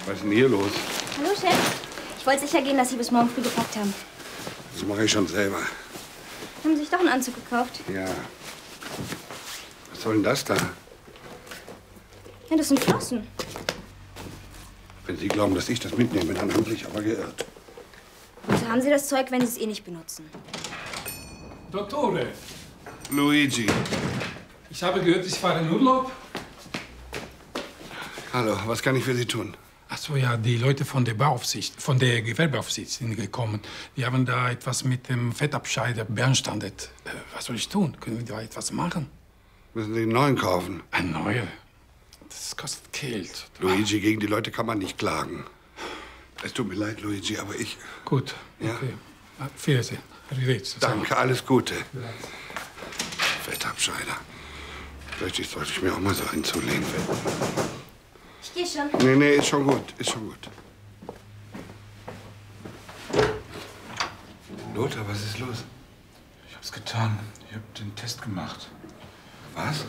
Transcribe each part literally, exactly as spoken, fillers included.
Was ist denn hier los? Hallo, Chef. Ich wollte sicher gehen, dass Sie bis morgen früh gepackt haben. Das mache ich schon selber. Haben Sie sich doch einen Anzug gekauft? Ja. Was soll denn das da? Ja, das sind Flossen. Wenn Sie glauben, dass ich das mitnehme, dann haben Sie sich aber geirrt. Wozu haben Sie das Zeug, wenn Sie es eh nicht benutzen? Dottore, Luigi. ich habe gehört, Sie fahren in Urlaub. Hallo, was kann ich für Sie tun? Ach so, ja, die Leute von der Bauaufsicht, von der Gewerbeaufsicht sind gekommen. Die haben da etwas mit dem Fettabscheider beanstandet. Äh, was soll ich tun? Können wir da etwas machen? Müssen Sie einen neuen kaufen? Ein neuer? Das kostet Geld. Luigi, gegen die Leute kann man nicht klagen. Es tut mir leid, Luigi, aber ich... Gut, Ja? okay. Ja, Wiedersehen. Arrivederci. Danke, alles Gute. Fettabscheider. Vielleicht sollte ich mir auch mal so einen zulegen. Ich gehe schon. Nee, nee, ist schon gut, ist schon gut. Lothar, was ist los? Ich hab's getan. Ich hab den Test gemacht. Was?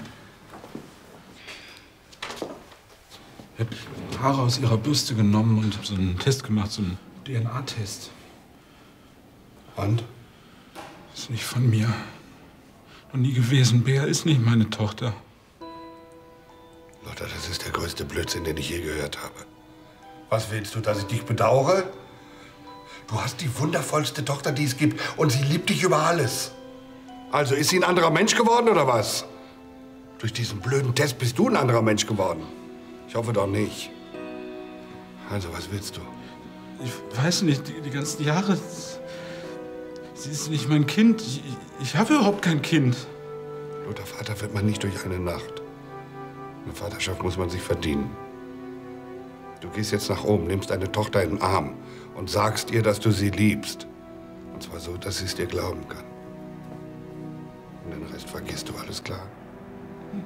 Ich hab Haare aus ihrer Bürste genommen und hab so einen Test gemacht, so einen D N A-Test. Und? Ist nicht von mir. Noch nie gewesen. Bea ist nicht meine Tochter. Lothar, das ist der größte Blödsinn, den ich je gehört habe. Was willst du, dass ich dich bedauere? Du hast die wundervollste Tochter, die es gibt, und sie liebt dich über alles. Also ist sie ein anderer Mensch geworden, oder was? Durch diesen blöden Test bist du ein anderer Mensch geworden. Ich hoffe doch nicht. Also, was willst du? Ich weiß nicht, die, die ganzen Jahre... Sie ist nicht mein Kind. Ich, ich habe überhaupt kein Kind. Lothar, Vater wird man nicht durch eine Nacht. Eine Vaterschaft muss man sich verdienen. Du gehst jetzt nach oben, nimmst deine Tochter in den Arm und sagst ihr, dass du sie liebst. Und zwar so, dass sie es dir glauben kann. Und den Rest vergisst du, alles klar?